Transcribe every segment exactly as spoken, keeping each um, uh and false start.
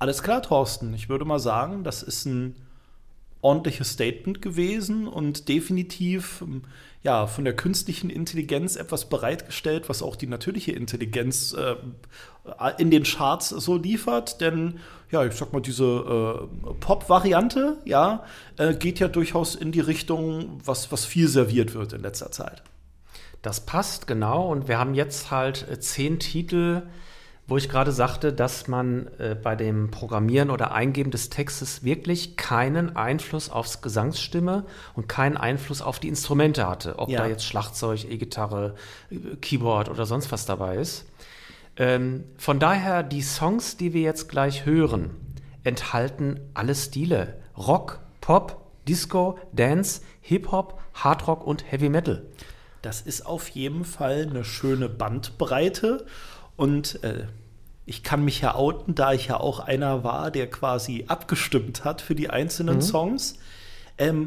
Alles klar, Thorsten. Ich würde mal sagen, das ist ein ordentliches Statement gewesen und definitiv ja, von der künstlichen Intelligenz etwas bereitgestellt, was auch die natürliche Intelligenz äh, in den Charts so liefert. Denn, ja, ich sag mal, diese äh, Pop-Variante, ja, äh, geht ja durchaus in die Richtung, was, was viel serviert wird in letzter Zeit. Das passt, genau. Und wir haben jetzt halt äh, zehn Titel, wo ich gerade sagte, dass man äh, bei dem Programmieren oder Eingeben des Textes wirklich keinen Einfluss aufs Gesangsstimme und keinen Einfluss auf die Instrumente hatte. Ob ja. da jetzt Schlagzeug, E-Gitarre, Keyboard oder sonst was dabei ist. Ähm, von daher, die Songs, die wir jetzt gleich hören, enthalten alle Stile. Rock, Pop, Disco, Dance, Hip-Hop, Hardrock und Heavy Metal. Das ist auf jeden Fall eine schöne Bandbreite. Und äh, ich kann mich ja outen, da ich ja auch einer war, der quasi abgestimmt hat für die einzelnen mhm. Songs. Ähm,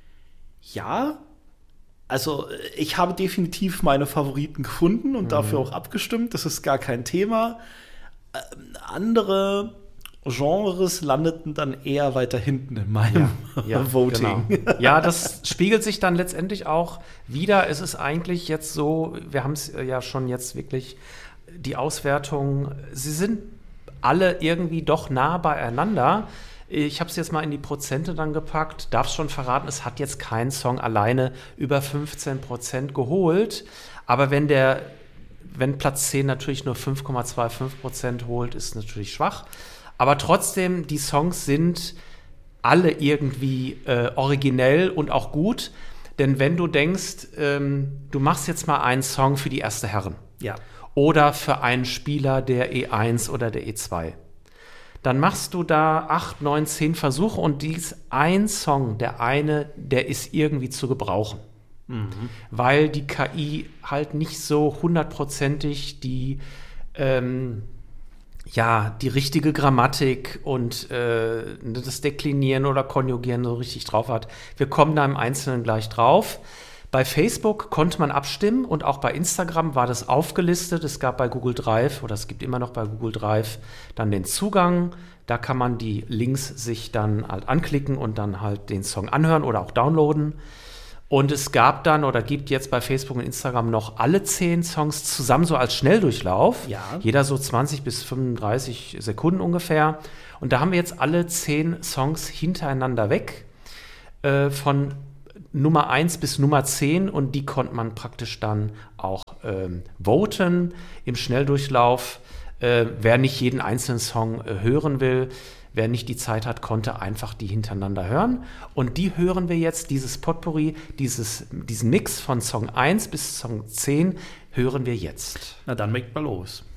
ja, also ich habe definitiv meine Favoriten gefunden und mhm. dafür auch abgestimmt. Das ist gar kein Thema. Ähm, andere Genres landeten dann eher weiter hinten in meinem ja, ja, Voting. Genau. Ja, das spiegelt sich dann letztendlich auch wieder. Es ist eigentlich jetzt so, wir haben es ja schon jetzt wirklich die Auswertung, sie sind alle irgendwie doch nah beieinander. Ich habe es jetzt mal in die Prozente dann gepackt, darf schon verraten, es hat jetzt kein Song alleine über fünfzehn Prozent geholt, aber wenn der, wenn Platz zehn natürlich nur fünf Komma fünfundzwanzig Prozent holt, ist natürlich schwach, aber trotzdem, die Songs sind alle irgendwie äh, originell und auch gut, denn wenn du denkst, ähm, du machst jetzt mal einen Song für die Erste Herren, ja, oder für einen Spieler der E eins oder der E zwei. Dann machst du da acht, neun, zehn Versuche und dies ein Song, der eine, der ist irgendwie zu gebrauchen. Mhm. Weil die K I halt nicht so hundertprozentig die, ähm, ja, die richtige Grammatik und äh, das Deklinieren oder Konjugieren so richtig drauf hat. Wir kommen da im Einzelnen gleich drauf. Bei Facebook konnte man abstimmen und auch bei Instagram war das aufgelistet. Es gab bei Google Drive, oder es gibt immer noch bei Google Drive, dann den Zugang. Da kann man die Links sich dann halt anklicken und dann halt den Song anhören oder auch downloaden. Und es gab dann oder gibt jetzt bei Facebook und Instagram noch alle zehn Songs zusammen so als Schnelldurchlauf. Ja. Jeder so zwanzig bis fünfunddreißig Sekunden ungefähr. Und da haben wir jetzt alle zehn Songs hintereinander weg äh, von Nummer eins bis Nummer zehn und die konnte man praktisch dann auch ähm, voten im Schnelldurchlauf. Äh, wer nicht jeden einzelnen Song äh, hören will, wer nicht die Zeit hat, konnte einfach die hintereinander hören. Und die hören wir jetzt, dieses Potpourri, dieses, diesen Mix von Song eins bis Song zehn hören wir jetzt. Na dann legt mal los.